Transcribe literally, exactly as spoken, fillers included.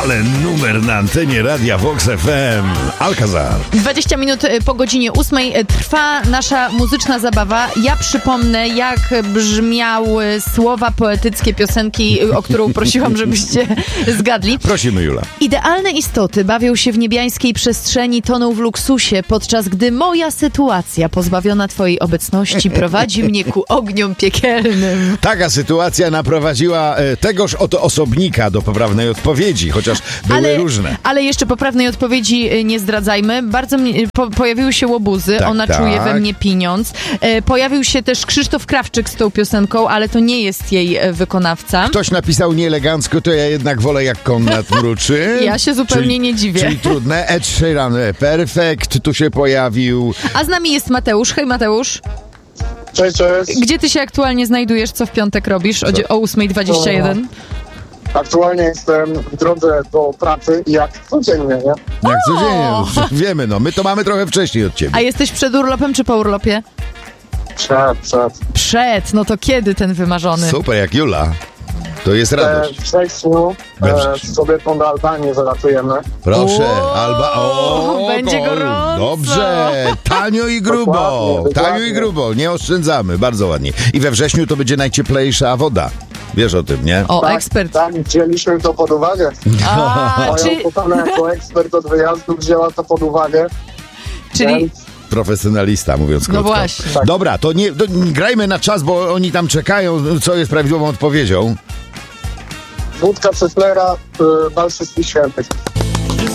Ale numer na antenie Radia Vox F M. Alcazar. dwadzieścia minut po godzinie ósmej trwa nasza muzyczna zabawa. Ja przypomnę, jak brzmiały słowa poetyckie piosenki, o którą prosiłam, żebyście zgadli. Prosimy, Jula. Idealne istoty bawią się w niebiańskiej przestrzeni, toną w luksusie, podczas gdy moja sytuacja, pozbawiona twojej obecności, prowadzi mnie ku ogniom piekielnym. Taka sytuacja naprowadziła e, tegoż oto osobnika do poprawnej odpowiedzi, chociaż były ale, różne. Ale jeszcze poprawnej odpowiedzi nie zdradzajmy. Bardzo mnie, po, pojawiły się łobuzy, tak, ona tak. czuje we mnie pieniądz. E, pojawił się też Krzysztof Krawczyk z tą piosenką, ale to nie jest jej e, wykonawca. Ktoś napisał nieelegancko, to ja jednak wolę jak Konrad mruczy. Ja się zupełnie czyli, nie dziwię. Czyli trudne. Ed Sheeran, Perfect, tu się pojawił. A z nami jest Mateusz. Hej Mateusz. Cześć, cześć. Gdzie ty się aktualnie znajdujesz? Co w piątek robisz o, o ósma dwadzieścia jeden? Aktualnie jestem w drodze do pracy, jak codziennie, nie? Jak codziennie, wiemy, no. My to mamy trochę wcześniej od ciebie. A jesteś przed urlopem czy po urlopie? Przed, przed. Przed, no to kiedy ten wymarzony? Super, jak Jula. To jest radość. W wrześniu e, z kobietą do Albanii zalatujemy. Proszę, O, Alba. O, będzie o, gorąco. Dobrze, tanio i grubo. Dokładnie, Tanio dokładnie. i grubo, nie oszczędzamy, bardzo ładnie. I we wrześniu to będzie najcieplejsza woda. Wiesz o tym, nie? O, Tak, ekspert. Tak, wzięliśmy to pod uwagę. A, Moja czy, kochana jako ekspert od wyjazdu wzięła to pod uwagę. czyli... Więc Profesjonalista, mówiąc krótko. No właśnie. Dobra, to nie, to grajmy na czas, bo oni tam czekają, co jest prawidłową odpowiedzią. wódka Ceflera, y, bal wszystkich świętych.